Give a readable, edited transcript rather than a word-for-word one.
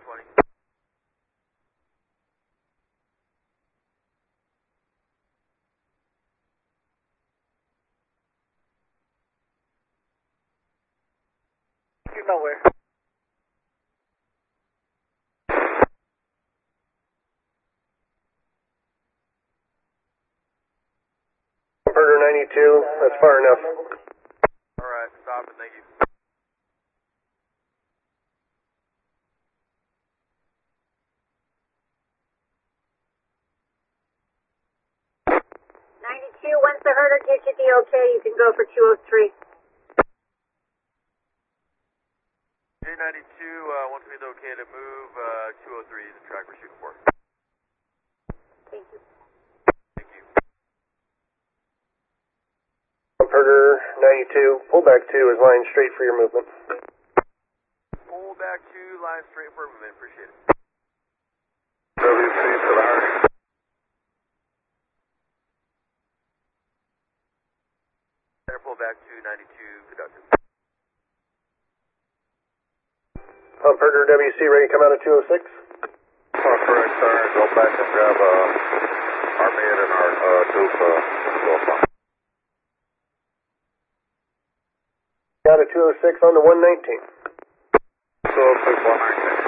120. You're nowhere. Burger 92, that's far enough. Alright, stop and thank you. Once the herder gives you the okay, you can go for 203. J92, once we get the okay to move, 203 is the track we're shooting for. Thank you. Thank you. Burger 92, pull back 2 is line straight for your movement. Pull back 2, line straight for movement, appreciate it. WC Solaris. Center pull back 292, conductor. Burger WC ready to come out of 206? Correct, sir. Go back and grab our man and our tube Out of 206 on the 119. 206, 119.